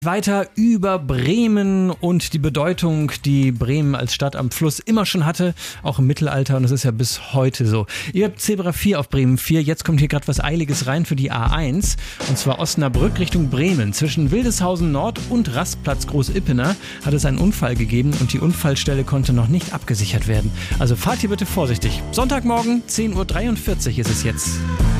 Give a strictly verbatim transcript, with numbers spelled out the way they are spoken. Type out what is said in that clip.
Weiter über Bremen und die Bedeutung, die Bremen als Stadt am Fluss immer schon hatte, auch im Mittelalter, und das ist ja bis heute so. Ihr habt Zebra vier auf Bremen vier, jetzt kommt hier gerade was Eiliges rein für die A eins, und zwar Osnabrück Richtung Bremen. Zwischen Wildeshausen Nord und Rastplatz Groß-Ippener hat es einen Unfall gegeben und die Unfallstelle konnte noch nicht abgesichert werden. Also fahrt hier bitte vorsichtig. Sonntagmorgen, zehn Uhr dreiundvierzig ist es jetzt.